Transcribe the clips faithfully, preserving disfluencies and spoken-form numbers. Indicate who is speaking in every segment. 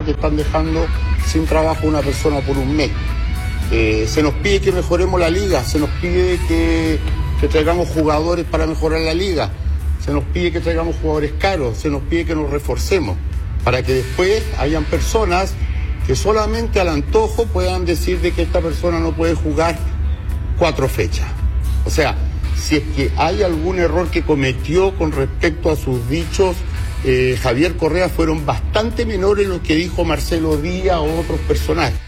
Speaker 1: que están dejando sin trabajo a una persona por un mes. Eh, se nos pide que mejoremos la liga, se nos pide que, que traigamos jugadores para mejorar la liga, se nos pide que traigamos jugadores caros, se nos pide que nos reforcemos, para que después hayan personas que solamente al antojo puedan decir de que esta persona no puede jugar cuatro fechas. O sea, si es que hay algún error que cometió con respecto a sus dichos, eh, Javier Correa, fueron bastante menores los que dijo Marcelo Díaz o otros personajes.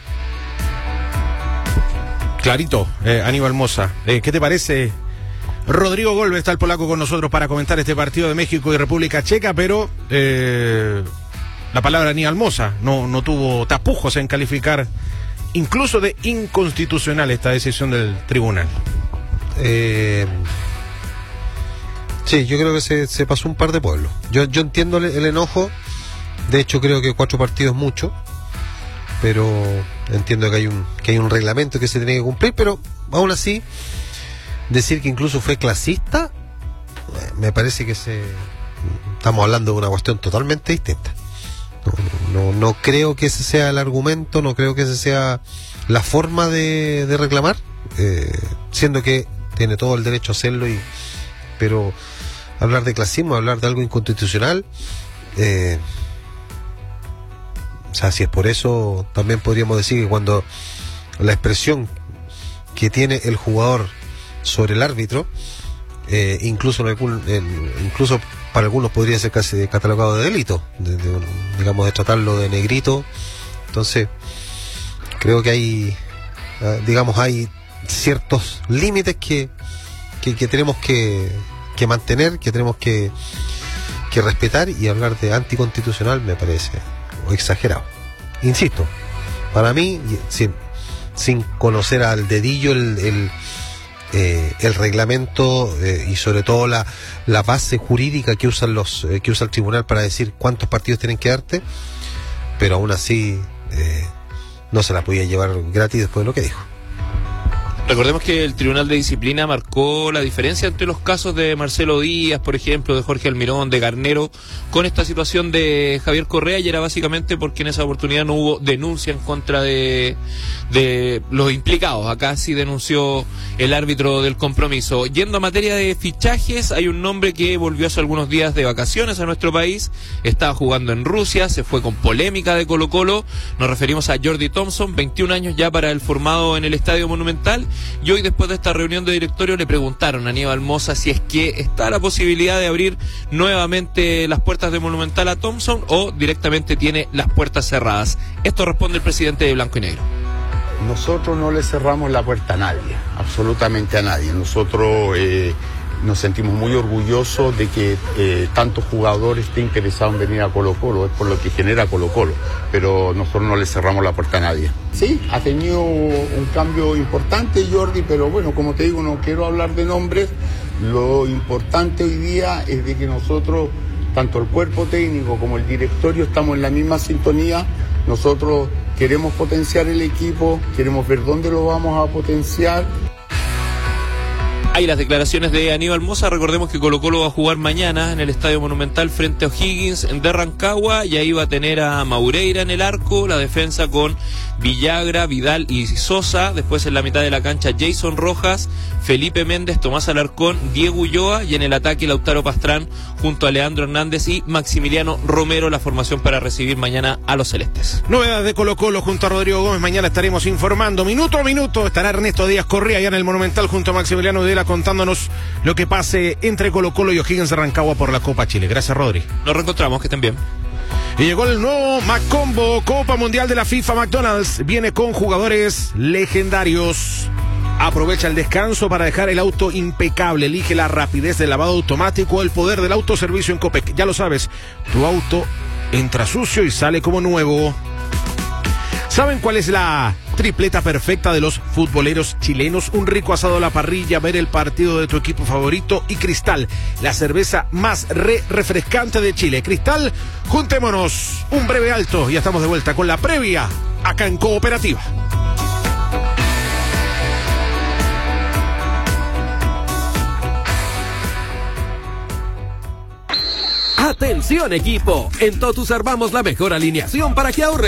Speaker 2: Clarito, eh, Aníbal Mosa. Eh, ¿Qué te parece? Rodrigo Golbe está el polaco con nosotros para comentar este partido de México y República Checa, pero eh, la palabra Aníbal Mosa no, no tuvo tapujos en calificar incluso de inconstitucional esta decisión del tribunal.
Speaker 3: Eh, sí, yo creo que se, se pasó un par de pueblos. Yo, yo entiendo el, el enojo. De hecho, creo que cuatro partidos es mucho, pero entiendo que hay un que hay un reglamento que se tiene que cumplir. Pero aún así, decir que incluso fue clasista, me parece que se estamos hablando de una cuestión totalmente distinta. No, no, no creo que ese sea el argumento, no creo que esa sea la forma de, de reclamar, eh, siendo que tiene todo el derecho a hacerlo, y pero hablar de clasismo, hablar de algo inconstitucional, eh, o sea, si es por eso, también podríamos decir que cuando la expresión que tiene el jugador sobre el árbitro, eh, incluso en algún, en, incluso para algunos podría ser casi catalogado de delito, de, de, digamos, de tratarlo de negrito. Entonces creo que hay, digamos, hay ciertos límites que, que, que tenemos que, que mantener, que tenemos que, que respetar, y hablar de anticonstitucional me parece exagerado. Insisto, para mí, sin, sin conocer al dedillo el, el, eh, el reglamento eh, y sobre todo la, la base jurídica que usan los eh, que usa el tribunal para decir cuántos partidos tienen que darte, pero aún así eh, no se la podía llevar gratis después de lo que dijo.
Speaker 4: Recordemos que el Tribunal de Disciplina marcó la diferencia entre los casos de Marcelo Díaz, por ejemplo, de Jorge Almirón, de Garnero, con esta situación de Javier Correa, y era básicamente porque en esa oportunidad no hubo denuncia en contra de, de los implicados. Acá sí denunció el árbitro del compromiso. Yendo a materia de fichajes, hay un nombre que volvió hace algunos días de vacaciones a nuestro país, estaba jugando en Rusia, se fue con polémica de Colo-Colo. Nos referimos a Jordi Thompson, veintiún años ya para el formado en el Estadio Monumental. Y hoy, después de esta reunión de directorio, le preguntaron a Aníbal Mosa si es que está la posibilidad de abrir nuevamente las puertas de Monumental a Thompson o directamente tiene las puertas cerradas. Esto responde el presidente de Blanco y Negro.
Speaker 1: Nosotros no le cerramos la puerta a nadie, absolutamente a nadie. Nosotros eh, nos sentimos muy orgullosos de que eh, tantos jugadores estén interesados en venir a Colo-Colo, es por lo que genera Colo-Colo, pero nosotros no le cerramos la puerta a nadie. Sí, ha tenido un cambio importante Jordi, pero bueno, como te digo, no quiero hablar de nombres. Lo importante hoy día es de que nosotros, tanto el cuerpo técnico como el directorio, estamos en la misma sintonía. Nosotros queremos potenciar el equipo, queremos ver dónde lo vamos a potenciar.
Speaker 4: Hay las declaraciones de Aníbal Mosa. Recordemos que Colo-Colo va a jugar mañana en el Estadio Monumental frente a O'Higgins de Rancagua, y ahí va a tener a Maureira en el arco, la defensa con Villagra, Vidal y Sosa, después en la mitad de la cancha Jason Rojas, Felipe Méndez, Tomás Alarcón, Diego Ulloa, y en el ataque Lautaro Pastrán junto a Leandro Hernández y Maximiliano Romero, la formación para recibir mañana a los celestes.
Speaker 2: Novedades de Colo-Colo junto a Rodrigo Gómez, mañana estaremos informando minuto a minuto. Estará Ernesto Díaz Correa allá en el Monumental junto a Maximiliano Videla contándonos lo que pase entre Colo-Colo y O'Higgins de Rancagua por la Copa Chile. Gracias, Rodri.
Speaker 4: Nos reencontramos, que estén bien.
Speaker 2: Y llegó el nuevo Macombo, Copa Mundial de la FIFA. McDonald's viene con jugadores legendarios. Aprovecha el descanso para dejar el auto impecable. Elige la rapidez del lavado automático, el poder del autoservicio en Copec. Ya lo sabes, tu auto entra sucio y sale como nuevo. ¿Saben cuál es la tripleta perfecta de los futboleros chilenos? Un rico asado a la parrilla, ver el partido de tu equipo favorito y Cristal, la cerveza más re refrescante de Chile. Cristal, juntémonos. Un breve alto y ya estamos de vuelta con la previa acá en Cooperativa.
Speaker 5: ¡Atención, equipo! En Totus armamos la mejor alineación para que ahorres